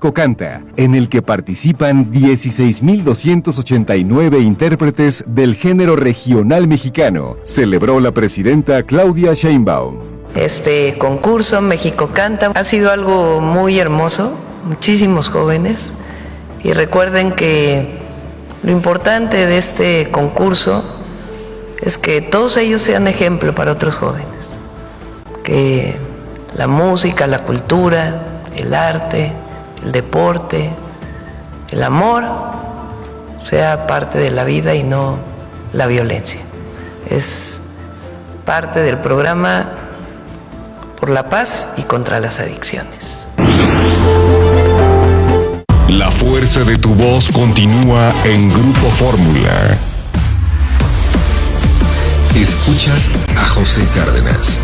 México Canta, en el que participan 16,289 intérpretes del género regional mexicano, celebró la presidenta Claudia Sheinbaum. Este concurso México Canta ha sido algo muy hermoso, muchísimos jóvenes, y recuerden que lo importante de este concurso es que todos ellos sean ejemplo para otros jóvenes, que la música, la cultura, el arte, el deporte, el amor sea parte de la vida y no la violencia. Es parte del programa por la paz y contra las adicciones. La fuerza de tu voz continúa en Grupo Fórmula. Escuchas a José Cárdenas.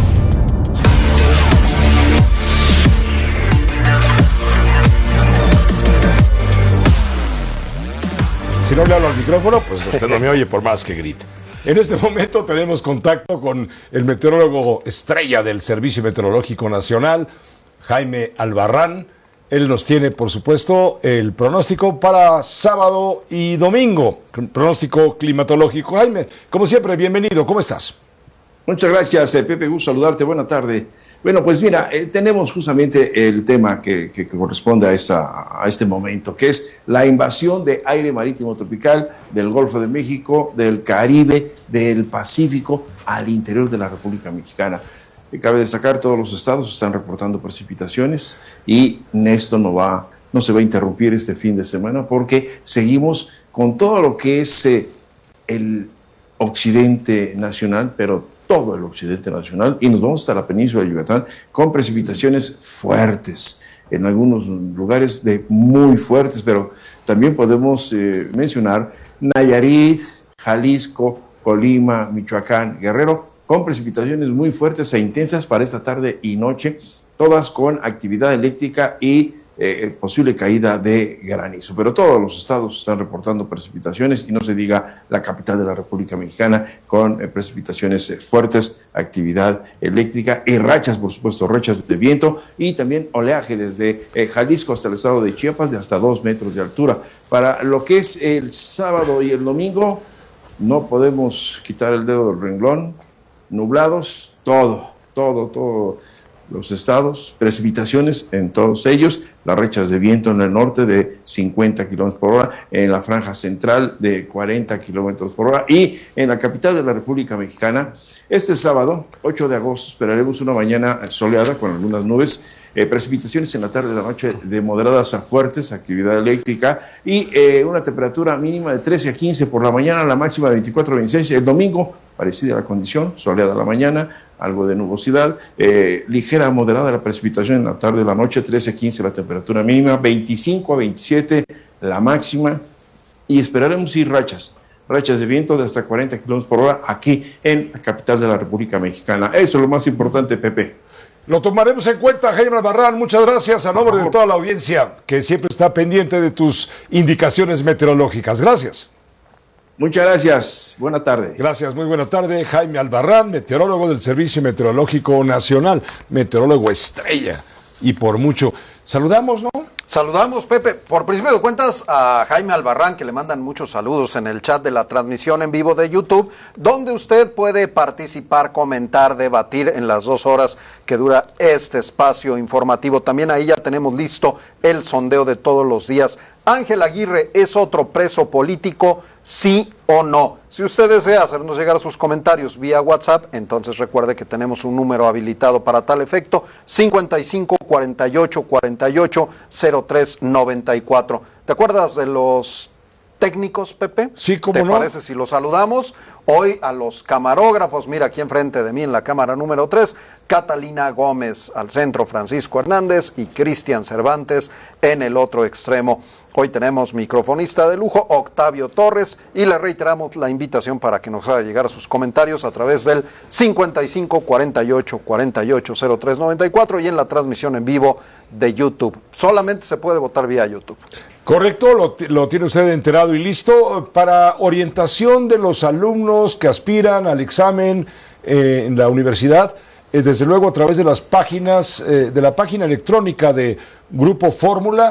Si no le hablo al micrófono, pues usted no me oye por más que grite. En este momento tenemos contacto con el meteorólogo estrella del Servicio Meteorológico Nacional, Jaime Albarrán. Él nos tiene, por supuesto, el pronóstico para sábado y domingo, pronóstico climatológico. Jaime, como siempre, bienvenido. ¿Cómo estás? Muchas gracias, Pepe. Gusto saludarte. Buena tarde. Bueno, pues mira, tenemos justamente el tema que corresponde a este momento, que es la invasión de aire marítimo tropical del Golfo de México, del Caribe, del Pacífico, al interior de la República Mexicana. Cabe destacar, todos los estados están reportando precipitaciones y esto no se va a interrumpir este fin de semana porque seguimos con todo lo que es el occidente nacional, pero todo el occidente nacional, y nos vamos hasta la península de Yucatán con precipitaciones fuertes, en algunos lugares muy fuertes, pero también podemos mencionar Nayarit, Jalisco, Colima, Michoacán, Guerrero, con precipitaciones muy fuertes e intensas para esta tarde y noche, todas con actividad eléctrica y posible caída de granizo. Pero todos los estados están reportando precipitaciones y no se diga la capital de la República Mexicana con precipitaciones fuertes, actividad eléctrica y rachas, por supuesto, rachas de viento y también oleaje desde Jalisco hasta el estado de Chiapas de hasta 2 metros de altura. Para lo que es el sábado y el domingo, no podemos quitar el dedo del renglón. Nublados, todos los estados, precipitaciones en todos ellos, las rachas de viento en el norte de 50 kilómetros por hora, en la franja central de 40 kilómetros por hora y en la capital de la República Mexicana. Este sábado, 8 de agosto, esperaremos una mañana soleada con algunas nubes, precipitaciones en la tarde y la noche de moderadas a fuertes, actividad eléctrica y una temperatura mínima de 13 a 15 por la mañana, la máxima de 24 a 26. El domingo, parecida la condición, soleada la mañana, algo de nubosidad, ligera a moderada la precipitación en la tarde y la noche, 13 a 15 la temperatura mínima, 25 a 27 la máxima y esperaremos ir rachas de viento de hasta 40 kilómetros por hora aquí en la capital de la República Mexicana. Eso es lo más importante, Pepe. Lo tomaremos en cuenta, Jaime Albarrán. Muchas gracias a nombre de toda la audiencia que siempre está pendiente de tus indicaciones meteorológicas. Gracias. Muchas gracias. Buena tarde. Gracias, muy buena tarde. Jaime Albarrán, meteorólogo del Servicio Meteorológico Nacional, meteorólogo estrella y por mucho. Saludamos, ¿no? Saludamos, Pepe. Por principio de cuentas, a Jaime Albarrán, que le mandan muchos saludos en el chat de la transmisión en vivo de YouTube, donde usted puede participar, comentar, debatir en las 2 horas que dura este espacio informativo. También ahí ya tenemos listo el sondeo de todos los días. ¿Ángel Aguirre es otro preso político? ¿Sí o no? Si usted desea hacernos llegar sus comentarios vía WhatsApp, entonces recuerde que tenemos un número habilitado para tal efecto, 55 48 48 03 94. ¿Te acuerdas de los técnicos, Pepe? Sí, ¿cómo no? ¿Te parece si los saludamos? Hoy a los camarógrafos, mira aquí enfrente de mí en la cámara número 3, Catalina Gómez al centro, Francisco Hernández y Cristian Cervantes en el otro extremo. Hoy tenemos microfonista de lujo, Octavio Torres, y le reiteramos la invitación para que nos haga llegar sus comentarios a través del 55 48 48 03 94 y en la transmisión en vivo de YouTube. Solamente se puede votar vía YouTube. Correcto, lo tiene usted enterado y listo. Para orientación de los alumnos que aspiran al examen en la universidad, desde luego a través de las páginas, de la página electrónica de Grupo Fórmula,